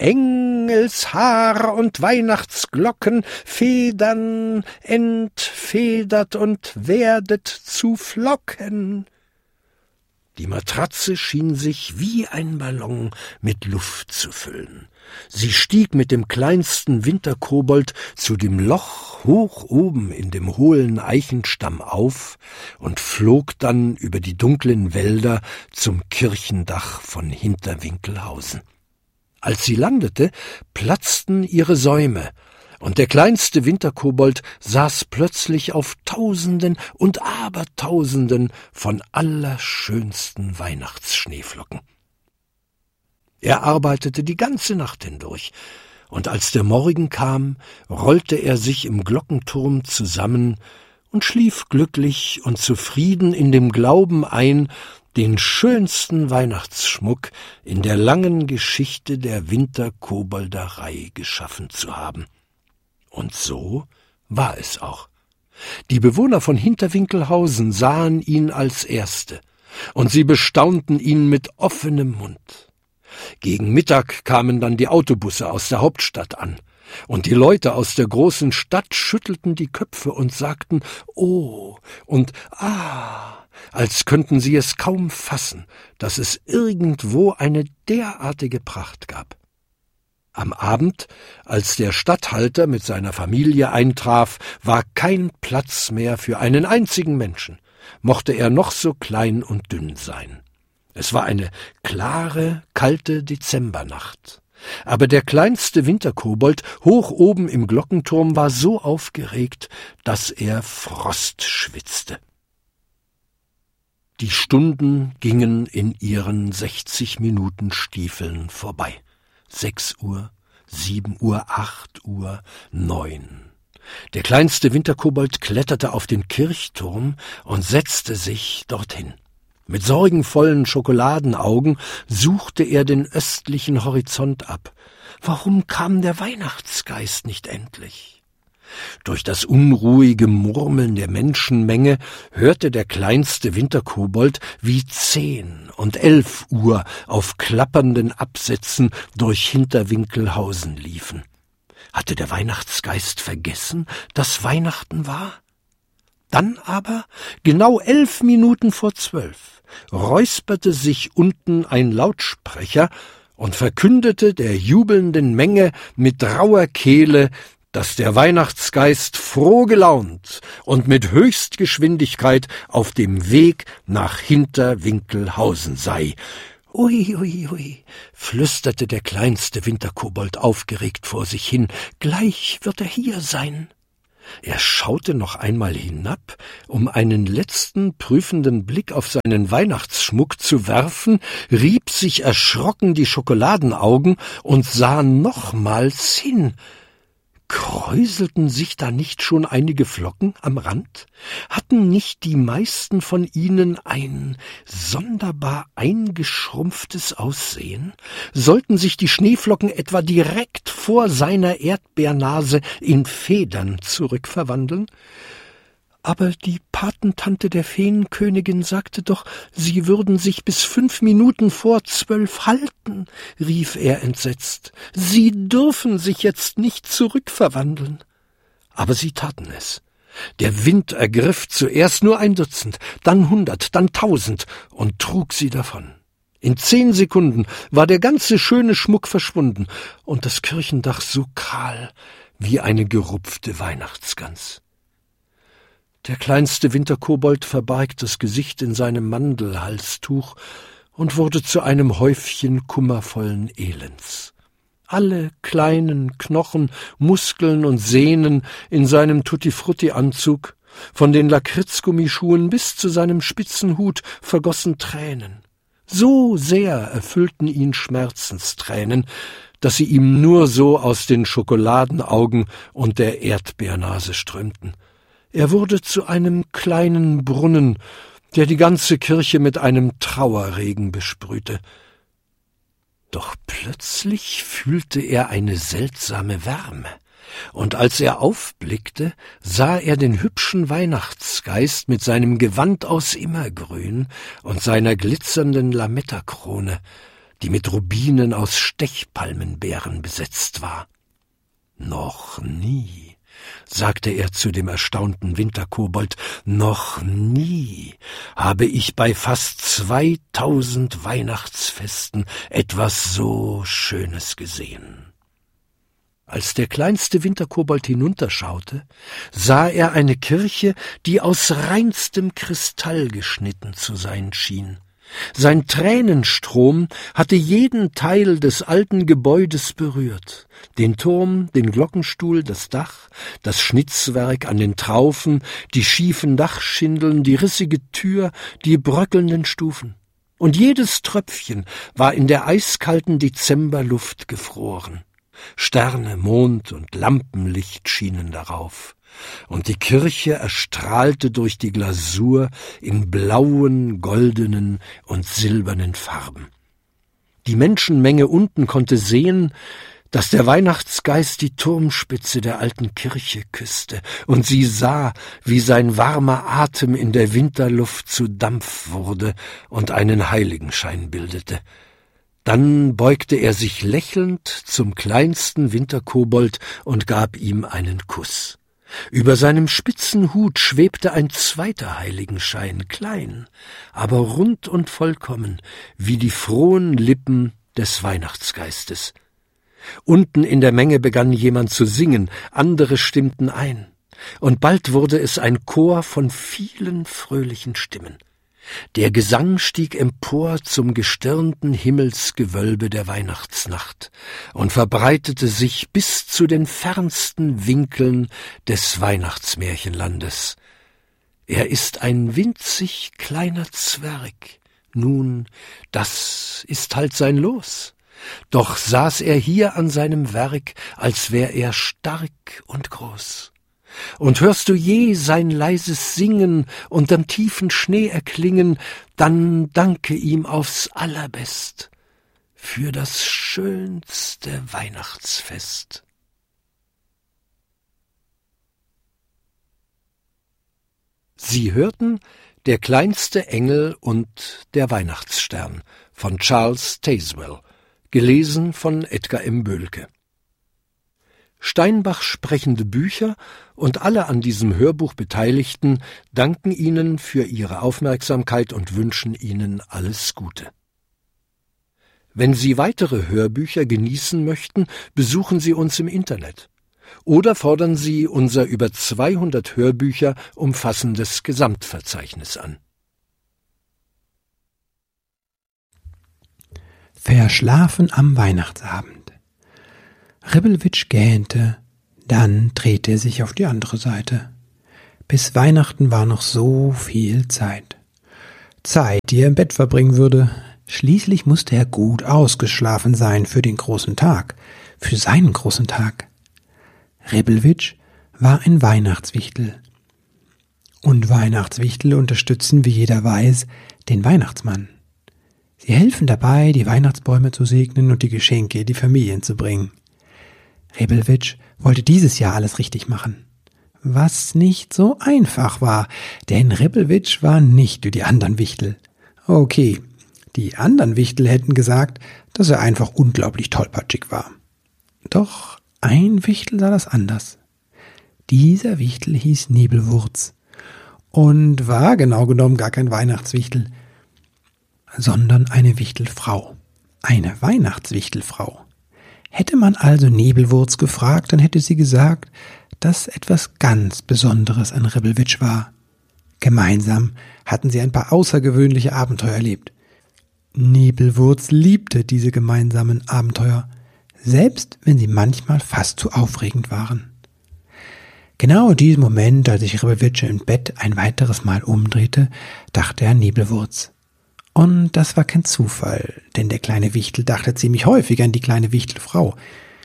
»Engelshaar und Weihnachtsglocken, Federn entfedert und werdet zu Flocken.« Die Matratze schien sich wie ein Ballon mit Luft zu füllen. Sie stieg mit dem kleinsten Winterkobold zu dem Loch hoch oben in dem hohlen Eichenstamm auf und flog dann über die dunklen Wälder zum Kirchendach von Hinterwinkelhausen. Als sie landete, platzten ihre Säume, und der kleinste Winterkobold saß plötzlich auf Tausenden und Abertausenden von allerschönsten Weihnachtsschneeflocken. Er arbeitete die ganze Nacht hindurch, und als der Morgen kam, rollte er sich im Glockenturm zusammen und schlief glücklich und zufrieden in dem Glauben ein, den schönsten Weihnachtsschmuck in der langen Geschichte der Winterkobolderei geschaffen zu haben. Und so war es auch. Die Bewohner von Hinterwinkelhausen sahen ihn als Erste, und sie bestaunten ihn mit offenem Mund. Gegen Mittag kamen dann die Autobusse aus der Hauptstadt an, und die Leute aus der großen Stadt schüttelten die Köpfe und sagten »Oh« und »Ah«, als könnten sie es kaum fassen, dass es irgendwo eine derartige Pracht gab. Am Abend, als der Statthalter mit seiner Familie eintraf, war kein Platz mehr für einen einzigen Menschen, mochte er noch so klein und dünn sein. Es war eine klare, kalte Dezembernacht. Aber der kleinste Winterkobold hoch oben im Glockenturm war so aufgeregt, dass er Frost schwitzte. Die Stunden gingen in ihren 60-Minuten-Stiefeln vorbei. 6 Uhr, 7 Uhr, 8 Uhr, 9. Der kleinste Winterkobold kletterte auf den Kirchturm und setzte sich dorthin. Mit sorgenvollen Schokoladenaugen suchte er den östlichen Horizont ab. Warum kam der Weihnachtsgeist nicht endlich? Durch das unruhige Murmeln der Menschenmenge hörte der kleinste Winterkobold, wie 10 und 11 Uhr auf klappernden Absätzen durch Hinterwinkelhausen liefen. Hatte der Weihnachtsgeist vergessen, dass Weihnachten war? Dann aber, genau 11 Minuten vor 12, räusperte sich unten ein Lautsprecher und verkündete der jubelnden Menge mit rauer Kehle, dass der Weihnachtsgeist froh gelaunt und mit Höchstgeschwindigkeit auf dem Weg nach Hinterwinkelhausen sei. »Ui, ui, ui«, flüsterte der kleinste Winterkobold aufgeregt vor sich hin, »gleich wird er hier sein.« Er schaute noch einmal hinab, um einen letzten prüfenden Blick auf seinen Weihnachtsschmuck zu werfen, rieb sich erschrocken die Schokoladenaugen und sah nochmals hin. Kräuselten sich da nicht schon einige Flocken am Rand? Hatten nicht die meisten von ihnen ein sonderbar eingeschrumpftes Aussehen? Sollten sich die Schneeflocken etwa direkt vor seiner Erdbeernase in Federn zurückverwandeln? Aber die Patentante der Feenkönigin sagte doch, sie würden sich bis 5 Minuten vor 12 halten, rief er entsetzt. Sie dürfen sich jetzt nicht zurückverwandeln. Aber sie taten es. Der Wind ergriff zuerst nur 1 Dutzend, dann 100, dann 1000 und trug sie davon. In 10 Sekunden war der ganze schöne Schmuck verschwunden und das Kirchendach so kahl wie eine gerupfte Weihnachtsgans. Der kleinste Winterkobold verbarg das Gesicht in seinem Mandelhalstuch und wurde zu einem Häufchen kummervollen Elends. Alle kleinen Knochen, Muskeln und Sehnen in seinem Tutti-Frutti-Anzug, von den Lakritzgummischuhen bis zu seinem spitzen Hut, vergossen Tränen. So sehr erfüllten ihn Schmerzenstränen, dass sie ihm nur so aus den Schokoladenaugen und der Erdbeernase strömten. Er wurde zu einem kleinen Brunnen, der die ganze Kirche mit einem Trauerregen besprühte. Doch plötzlich fühlte er eine seltsame Wärme, und als er aufblickte, sah er den hübschen Weihnachtsgeist mit seinem Gewand aus Immergrün und seiner glitzernden Lametta-Krone, die mit Rubinen aus Stechpalmenbeeren besetzt war. »Noch nie«, sagte er zu dem erstaunten Winterkobold, »noch nie habe ich bei fast 2000 Weihnachtsfesten etwas so Schönes gesehen.« Als der kleinste Winterkobold hinunterschaute, sah er eine Kirche, die aus reinstem Kristall geschnitten zu sein schien. Sein Tränenstrom hatte jeden Teil des alten Gebäudes berührt, den Turm, den Glockenstuhl, das Dach, das Schnitzwerk an den Traufen, die schiefen Dachschindeln, die rissige Tür, die bröckelnden Stufen. Und jedes Tröpfchen war in der eiskalten Dezemberluft gefroren. Sterne, Mond und Lampenlicht schienen darauf, und die Kirche erstrahlte durch die Glasur in blauen, goldenen und silbernen Farben. Die Menschenmenge unten konnte sehen, dass der Weihnachtsgeist die Turmspitze der alten Kirche küsste, und sie sah, wie sein warmer Atem in der Winterluft zu Dampf wurde und einen Heiligenschein bildete. Dann beugte er sich lächelnd zum kleinsten Winterkobold und gab ihm einen Kuss. Über seinem spitzen Hut schwebte ein zweiter Heiligenschein, klein, aber rund und vollkommen, wie die frohen Lippen des Weihnachtsgeistes. Unten in der Menge begann jemand zu singen, andere stimmten ein, und bald wurde es ein Chor von vielen fröhlichen Stimmen. Der Gesang stieg empor zum gestirnten Himmelsgewölbe der Weihnachtsnacht und verbreitete sich bis zu den fernsten Winkeln des Weihnachtsmärchenlandes. Er ist ein winzig kleiner Zwerg, nun, das ist halt sein Los. Doch saß er hier an seinem Werk, als wär er stark und groß. Und hörst du je sein leises Singen unterm tiefen Schnee erklingen, dann danke ihm aufs allerbest für das schönste Weihnachtsfest. Sie hörten Der kleinste Engel und der Weihnachtsstern von Charles Tazewell, gelesen von Edgar M. Böhlke. Steinbach sprechende Bücher und alle an diesem Hörbuch Beteiligten danken Ihnen für Ihre Aufmerksamkeit und wünschen Ihnen alles Gute. Wenn Sie weitere Hörbücher genießen möchten, besuchen Sie uns im Internet oder fordern Sie unser über 200 Hörbücher umfassendes Gesamtverzeichnis an. Verschlafen am Weihnachtsabend. Ribbelwitsch gähnte, dann drehte er sich auf die andere Seite. Bis Weihnachten war noch so viel Zeit. Zeit, die er im Bett verbringen würde. Schließlich musste er gut ausgeschlafen sein für den großen Tag, für seinen großen Tag. Ribbelwitsch war ein Weihnachtswichtel. Und Weihnachtswichtel unterstützen, wie jeder weiß, den Weihnachtsmann. Sie helfen dabei, die Weihnachtsbäume zu segnen und die Geschenke in die Familien zu bringen. Ribbelwitsch wollte dieses Jahr alles richtig machen. Was nicht so einfach war, denn Ribbelwitsch war nicht wie die anderen Wichtel. Okay, die anderen Wichtel hätten gesagt, dass er einfach unglaublich tollpatschig war. Doch ein Wichtel sah das anders. Dieser Wichtel hieß Nibelwurz und war genau genommen gar kein Weihnachtswichtel, sondern eine Wichtelfrau, eine Weihnachtswichtelfrau. Hätte man also Nibelwurz gefragt, dann hätte sie gesagt, dass etwas ganz Besonderes an Ribbelwitsch war. Gemeinsam hatten sie ein paar außergewöhnliche Abenteuer erlebt. Nibelwurz liebte diese gemeinsamen Abenteuer, selbst wenn sie manchmal fast zu aufregend waren. Genau in diesem Moment, als sich Ribbelwitsch im Bett ein weiteres Mal umdrehte, dachte er an Nibelwurz. Und das war kein Zufall, denn der kleine Wichtel dachte ziemlich häufig an die kleine Wichtelfrau,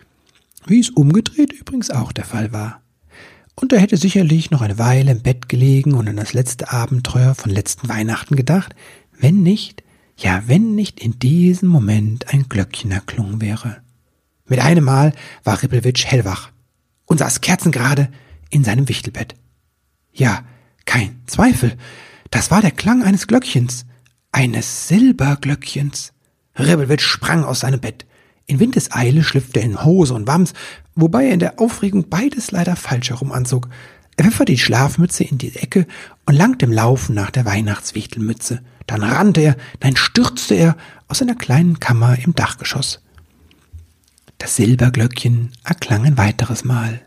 wie es umgedreht übrigens auch der Fall war. Und er hätte sicherlich noch eine Weile im Bett gelegen und an das letzte Abenteuer von letzten Weihnachten gedacht, wenn nicht in diesem Moment ein Glöckchen erklungen wäre. Mit einem Mal war Ribbelwitsch hellwach und saß kerzengerade in seinem Wichtelbett. Ja, kein Zweifel, das war der Klang eines Glöckchens, eines Silberglöckchens. Ribbelwitsch sprang aus seinem Bett. In Windeseile schlüpfte er in Hose und Wams, wobei er in der Aufregung beides leider falsch herum anzog. Er pfefferte die Schlafmütze in die Ecke und langte im Laufen nach der Weihnachtswichtelmütze. Dann stürzte er aus seiner kleinen Kammer im Dachgeschoss. Das Silberglöckchen erklang ein weiteres Mal.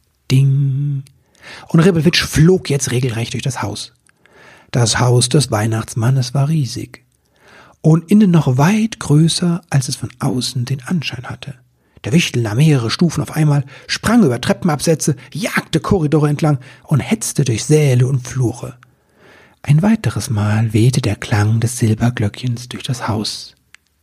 Ding! Und Ribbelwitsch flog jetzt regelrecht durch das Haus. Das Haus des Weihnachtsmannes war riesig und innen noch weit größer, als es von außen den Anschein hatte. Der Wichtel nahm mehrere Stufen auf einmal, sprang über Treppenabsätze, jagte Korridore entlang und hetzte durch Säle und Flure. Ein weiteres Mal wehte der Klang des Silberglöckchens durch das Haus.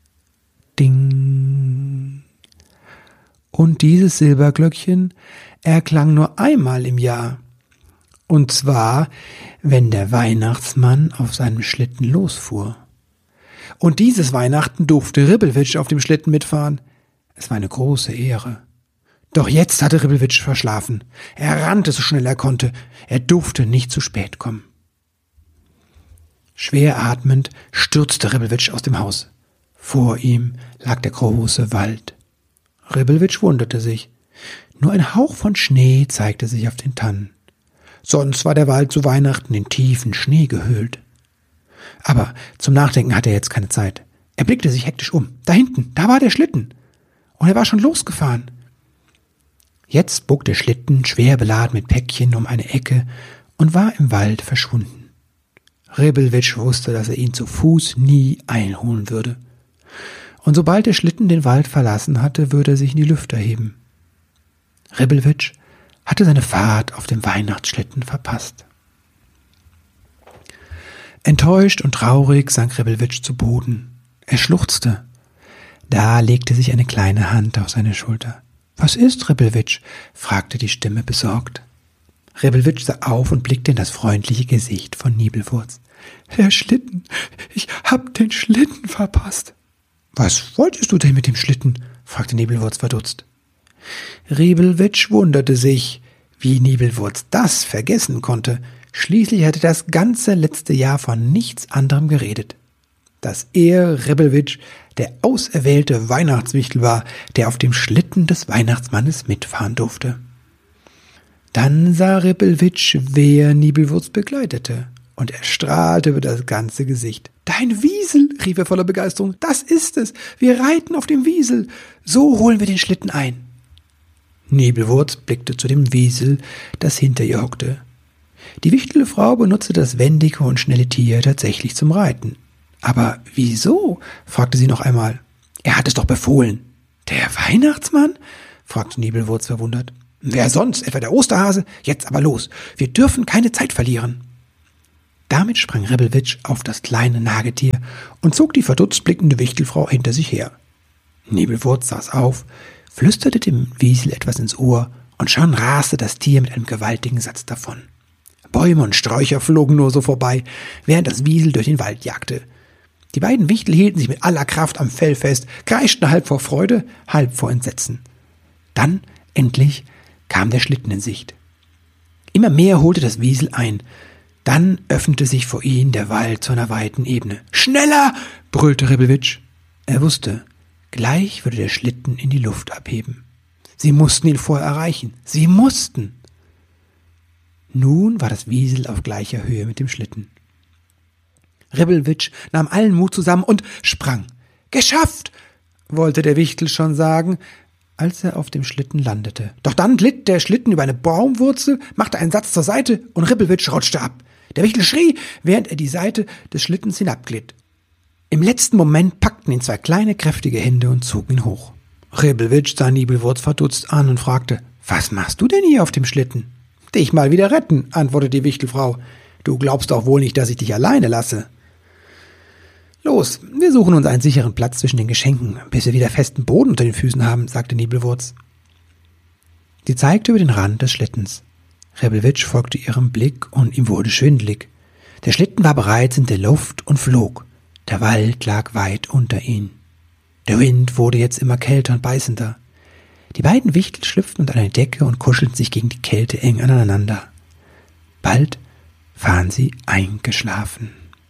Ding! Und dieses Silberglöckchen erklang nur einmal im Jahr. Und zwar, wenn der Weihnachtsmann auf seinem Schlitten losfuhr. Und dieses Weihnachten durfte Ribbelwitsch auf dem Schlitten mitfahren. Es war eine große Ehre. Doch jetzt hatte Ribbelwitsch verschlafen. Er rannte so schnell er konnte. Er durfte nicht zu spät kommen. Schwer atmend stürzte Ribbelwitsch aus dem Haus. Vor ihm lag der große Wald. Ribbelwitsch wunderte sich. Nur ein Hauch von Schnee zeigte sich auf den Tannen. Sonst war der Wald zu Weihnachten in tiefen Schnee gehüllt. Aber zum Nachdenken hatte er jetzt keine Zeit. Er blickte sich hektisch um. Da hinten, da war der Schlitten. Und er war schon losgefahren. Jetzt bog der Schlitten, schwer beladen mit Päckchen, um eine Ecke und war im Wald verschwunden. Ribbelwitsch wusste, dass er ihn zu Fuß nie einholen würde. Und sobald der Schlitten den Wald verlassen hatte, würde er sich in die Lüfte heben. Ribbelwitsch hatte seine Fahrt auf dem Weihnachtsschlitten verpasst. Enttäuscht und traurig sank Ribbelwitsch zu Boden. Er schluchzte. Da legte sich eine kleine Hand auf seine Schulter. »Was ist, Ribbelwitsch?« fragte die Stimme besorgt. Ribbelwitsch sah auf und blickte in das freundliche Gesicht von Nibelwurz. »Der Schlitten! Ich hab den Schlitten verpasst!« »Was wolltest du denn mit dem Schlitten?« fragte Nibelwurz verdutzt. Ribbelwitsch wunderte sich, wie Nibelwurz das vergessen konnte. Schließlich hatte das ganze letzte Jahr von nichts anderem geredet, dass er, Rebelwitsch, der auserwählte Weihnachtswichtel war, der auf dem Schlitten des Weihnachtsmannes mitfahren durfte. Dann sah Rebelwitsch, wer Nibelwurz begleitete, und er strahlte über das ganze Gesicht. »Dein Wiesel«, rief er voller Begeisterung, »das ist es, wir reiten auf dem Wiesel, so holen wir den Schlitten ein.« Nibelwurz blickte zu dem Wiesel, das hinter ihr hockte. Die Wichtelfrau benutzte das wendige und schnelle Tier tatsächlich zum Reiten. »Aber wieso?« fragte sie noch einmal. »Er hat es doch befohlen.« »Der Weihnachtsmann?« fragte Nibelwurz verwundert. »Wer sonst? Etwa der Osterhase? Jetzt aber los, wir dürfen keine Zeit verlieren.« Damit sprang Rebelwitsch auf das kleine Nagetier und zog die verdutzt blickende Wichtelfrau hinter sich her. Nibelwurz saß auf, flüsterte dem Wiesel etwas ins Ohr und schon raste das Tier mit einem gewaltigen Satz davon. Bäume und Sträucher flogen nur so vorbei, während das Wiesel durch den Wald jagte. Die beiden Wichtel hielten sich mit aller Kraft am Fell fest, kreischten halb vor Freude, halb vor Entsetzen. Dann, endlich, kam der Schlitten in Sicht. Immer mehr holte das Wiesel ein. Dann öffnete sich vor ihnen der Wald zu einer weiten Ebene. »Schneller!« brüllte Rebelwitsch. Er wusste, gleich würde der Schlitten in die Luft abheben. Sie mussten ihn vorher erreichen. Sie mussten! Nun war das Wiesel auf gleicher Höhe mit dem Schlitten. Rebelwitsch nahm allen Mut zusammen und sprang. »Geschafft!« wollte der Wichtel schon sagen, als er auf dem Schlitten landete. Doch dann glitt der Schlitten über eine Baumwurzel, machte einen Satz zur Seite und Rebelwitsch rutschte ab. Der Wichtel schrie, während er die Seite des Schlittens hinabglitt. Im letzten Moment packten ihn zwei kleine, kräftige Hände und zogen ihn hoch. Rebelwitsch sah Nibelwurz verdutzt an und fragte, »Was machst du denn hier auf dem Schlitten?« »Dich mal wieder retten«, antwortete die Wichtelfrau. »Du glaubst doch wohl nicht, dass ich dich alleine lasse.« »Los, wir suchen uns einen sicheren Platz zwischen den Geschenken, bis wir wieder festen Boden unter den Füßen haben«, sagte Nibelwurz. Sie zeigte über den Rand des Schlittens. Rebelwitsch folgte ihrem Blick und ihm wurde schwindelig. Der Schlitten war bereits in der Luft und flog. Der Wald lag weit unter ihnen. Der Wind wurde jetzt immer kälter und beißender. Die beiden Wichtel schlüpften unter eine Decke und kuschelten sich gegen die Kälte eng aneinander. Bald waren sie eingeschlafen.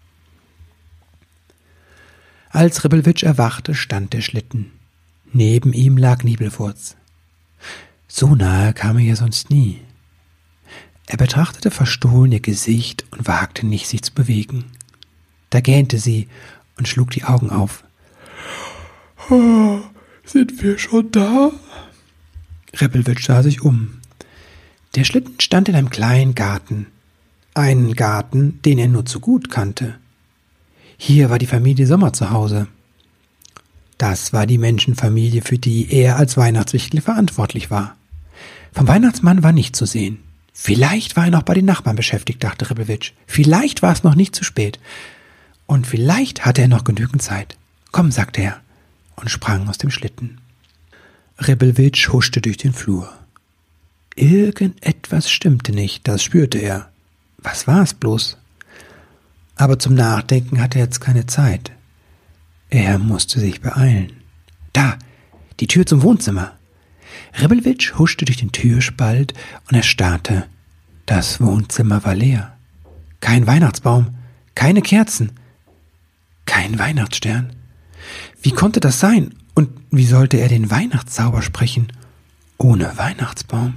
Als Rebelwitsch erwachte, stand der Schlitten. Neben ihm lag Nibelwurz. So nahe kam er ja sonst nie. Er betrachtete verstohlen ihr Gesicht und wagte nicht, sich zu bewegen. Da gähnte sie und schlug die Augen auf. »Oh, sind wir schon da?« Rebelwitsch sah sich um. Der Schlitten stand in einem kleinen Garten. Einen Garten, den er nur zu gut kannte. Hier war die Familie Sommer zu Hause. Das war die Menschenfamilie, für die er als Weihnachtswichtel verantwortlich war. Vom Weihnachtsmann war nichts zu sehen. Vielleicht war er noch bei den Nachbarn beschäftigt, dachte Rebelwitsch. Vielleicht war es noch nicht zu spät. Und vielleicht hatte er noch genügend Zeit. »Komm«, sagte er und sprang aus dem Schlitten. Rebelwitsch huschte durch den Flur. Irgendetwas stimmte nicht, das spürte er. Was war es bloß? Aber zum Nachdenken hatte er jetzt keine Zeit. Er musste sich beeilen. Da, die Tür zum Wohnzimmer. Rebelwitsch huschte durch den Türspalt und erstarrte. Das Wohnzimmer war leer. Kein Weihnachtsbaum, keine Kerzen, kein Weihnachtsstern. Wie konnte das sein? Und wie sollte er den Weihnachtszauber sprechen, ohne Weihnachtsbaum?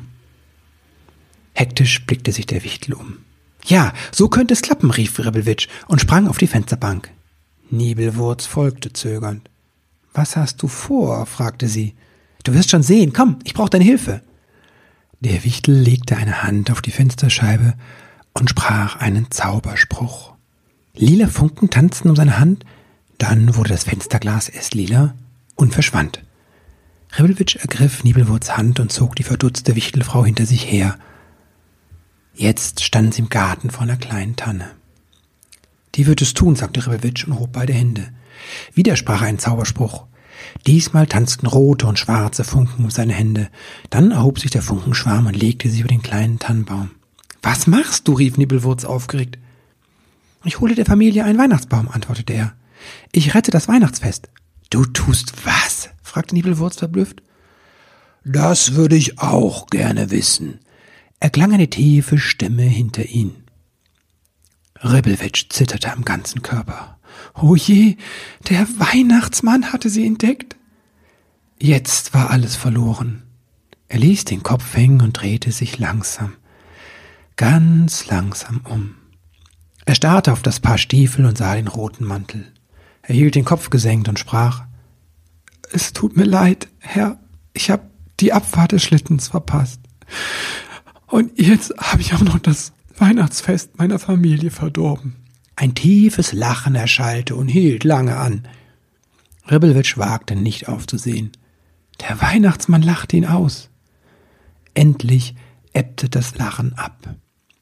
Hektisch blickte sich der Wichtel um. »Ja, so könnte es klappen«, rief Rebelwitsch und sprang auf die Fensterbank. Nibelwurz folgte zögernd. »Was hast du vor?«, fragte sie. »Du wirst schon sehen, komm, ich brauche deine Hilfe.« Der Wichtel legte eine Hand auf die Fensterscheibe und sprach einen Zauberspruch. Lila Funken tanzten um seine Hand, dann wurde das Fensterglas erst lila und verschwand. Rebelwitsch ergriff Nibelwurz Hand und zog die verdutzte Wichtelfrau hinter sich her. Jetzt standen sie im Garten vor einer kleinen Tanne. »Die wird es tun«, sagte Rebelwitsch und hob beide Hände. Wieder sprach er einen Zauberspruch. Diesmal tanzten rote und schwarze Funken um seine Hände. Dann erhob sich der Funkenschwarm und legte sich über den kleinen Tannenbaum. »Was machst du?«, rief Nibelwurz aufgeregt. »Ich hole der Familie einen Weihnachtsbaum«, antwortete er. »Ich rette das Weihnachtsfest.« »Du tust was?«, fragte Nibelwurz verblüfft. »Das würde ich auch gerne wissen«, erklang eine tiefe Stimme hinter ihnen. Ribbelwitsch zitterte am ganzen Körper. Oh je, der Weihnachtsmann hatte sie entdeckt. Jetzt war alles verloren. Er ließ den Kopf hängen und drehte sich langsam, ganz langsam um. Er starrte auf das Paar Stiefel und sah den roten Mantel. Er hielt den Kopf gesenkt und sprach: »Es tut mir leid, Herr, ich habe die Abfahrt des Schlittens verpasst. Und jetzt habe ich auch noch das Weihnachtsfest meiner Familie verdorben.« Ein tiefes Lachen erschallte und hielt lange an. Ribbelwitsch wagte nicht aufzusehen. Der Weihnachtsmann lachte ihn aus. Endlich ebbte das Lachen ab.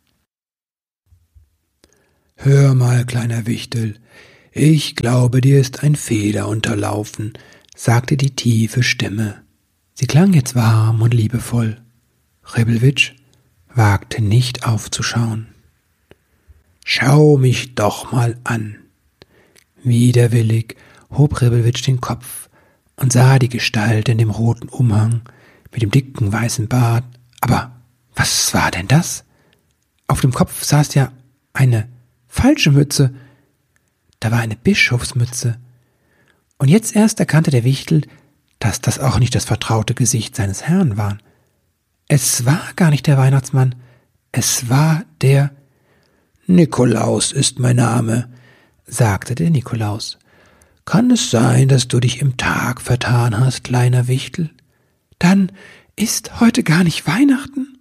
»Hör mal, kleiner Wichtel, ich glaube, dir ist ein Fehler unterlaufen«, sagte die tiefe Stimme. Sie klang jetzt warm und liebevoll. Ribbelwitsch wagte nicht aufzuschauen. »Schau mich doch mal an.« Widerwillig hob Ribbelwitsch den Kopf und sah die Gestalt in dem roten Umhang mit dem dicken weißen Bart. Aber was war denn das? Auf dem Kopf saß ja eine falsche Mütze. Da war eine Bischofsmütze. Und jetzt erst erkannte der Wichtel, dass das auch nicht das vertraute Gesicht seines Herrn war. Es war gar nicht der Weihnachtsmann, es war der »Nikolaus ist mein Name«, sagte der Nikolaus. »Kann es sein, dass du dich im Tag vertan hast, kleiner Wichtel? Dann ist heute gar nicht Weihnachten?«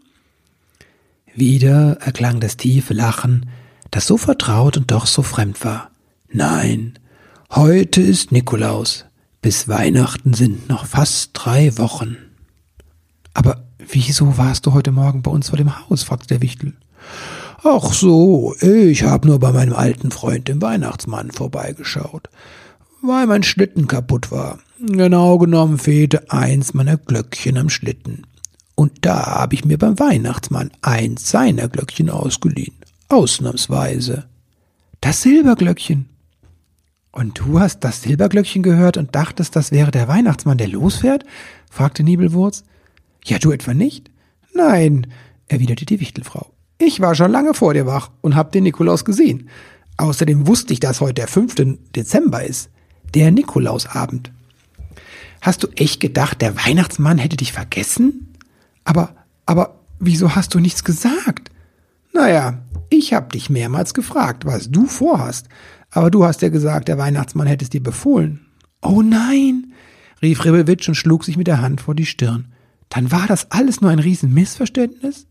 Wieder erklang das tiefe Lachen, das so vertraut und doch so fremd war. »Nein, heute ist Nikolaus. Bis Weihnachten sind noch fast 3 Wochen.« »Aber wieso warst du heute Morgen bei uns vor dem Haus?« fragte der Wichtel. »Ach so, ich habe nur bei meinem alten Freund, dem Weihnachtsmann, vorbeigeschaut, weil mein Schlitten kaputt war. Genau genommen fehlte eins meiner Glöckchen am Schlitten. Und da habe ich mir beim Weihnachtsmann eins seiner Glöckchen ausgeliehen, ausnahmsweise. Das Silberglöckchen.« »Und du hast das Silberglöckchen gehört und dachtest, das wäre der Weihnachtsmann, der losfährt?« fragte Nibelwurz. »Ja, du etwa nicht?« »Nein«, erwiderte die Wichtelfrau. »Ich war schon lange vor dir wach und hab den Nikolaus gesehen. Außerdem wusste ich, dass heute der 5. Dezember ist, der Nikolausabend.« »Hast du echt gedacht, der Weihnachtsmann hätte dich vergessen? Aber wieso hast du nichts gesagt?« »Naja, ich hab dich mehrmals gefragt, was du vorhast. Aber du hast ja gesagt, der Weihnachtsmann hätte es dir befohlen.« »Oh nein«, rief Ribbelwitsch und schlug sich mit der Hand vor die Stirn. »Dann war das alles nur ein Riesenmissverständnis?«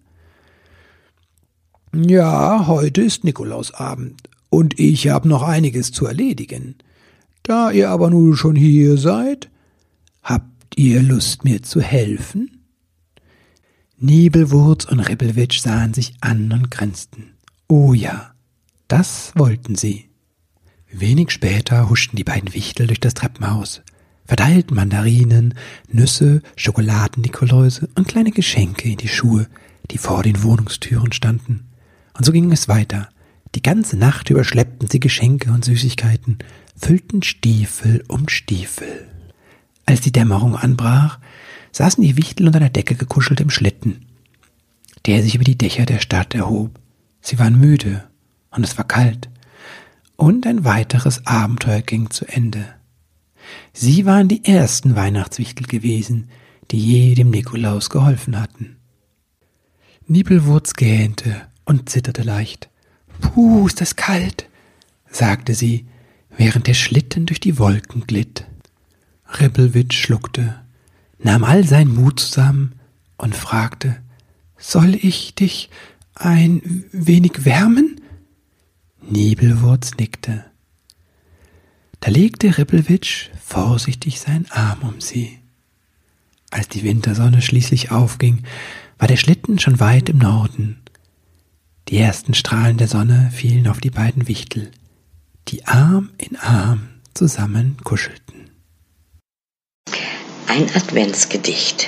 »Ja, heute ist Nikolausabend und ich habe noch einiges zu erledigen. Da ihr aber nun schon hier seid, habt ihr Lust, mir zu helfen?« Nibelwurz und Ribbelwitsch sahen sich an und grinsten. Oh ja, das wollten sie. Wenig später huschten die beiden Wichtel durch das Treppenhaus, verteilten Mandarinen, Nüsse, Schokoladen-Nikoläuse und kleine Geschenke in die Schuhe, die vor den Wohnungstüren standen. Und so ging es weiter. Die ganze Nacht über schleppten sie Geschenke und Süßigkeiten, füllten Stiefel um Stiefel. Als die Dämmerung anbrach, saßen die Wichtel unter der Decke gekuschelt im Schlitten, der sich über die Dächer der Stadt erhob. Sie waren müde und es war kalt. Und ein weiteres Abenteuer ging zu Ende. Sie waren die ersten Weihnachtswichtel gewesen, die je dem Nikolaus geholfen hatten. Nibelwurz gähnte und zitterte leicht. »Puh, ist das kalt«, sagte sie, während der Schlitten durch die Wolken glitt. Ribbelwitsch schluckte, nahm all seinen Mut zusammen und fragte: »Soll ich dich ein wenig wärmen?« Nibelwurz nickte. Da legte Ribbelwitsch vorsichtig seinen Arm um sie. Als die Wintersonne schließlich aufging, war der Schlitten schon weit im Norden. Die ersten Strahlen der Sonne fielen auf die beiden Wichtel, die Arm in Arm zusammen kuschelten. Ein Adventsgedicht.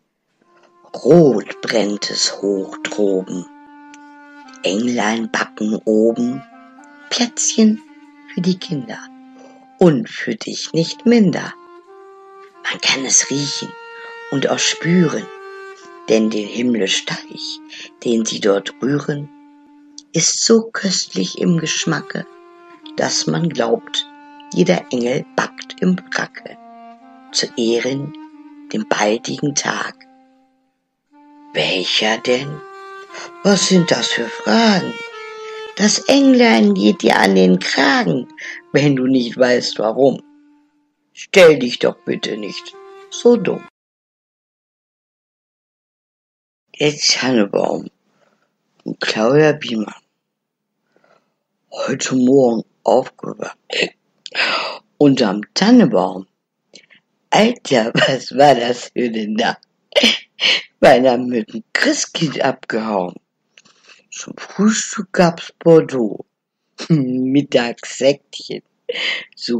Rot brennt es hoch droben, Englein backen oben Plätzchen für die Kinder und für dich nicht minder. Man kann es riechen und auch spüren, denn den himmlisch Teich, den sie dort rühren, ist so köstlich im Geschmacke, dass man glaubt, jeder Engel backt im Bracke, zu Ehren dem baldigen Tag. Welcher denn? Was sind das für Fragen? Das Englein geht dir an den Kragen, wenn du nicht weißt warum. Stell dich doch bitte nicht so dumm. Der Tannebaum und Claudia Biemann. Heute Morgen aufgewacht. Unterm Tannebaum. Alter, was war das für denn da? Beinahe mit dem Christkind abgehauen. Zum Frühstück gab's Bordeaux. Mittagssäckchen. So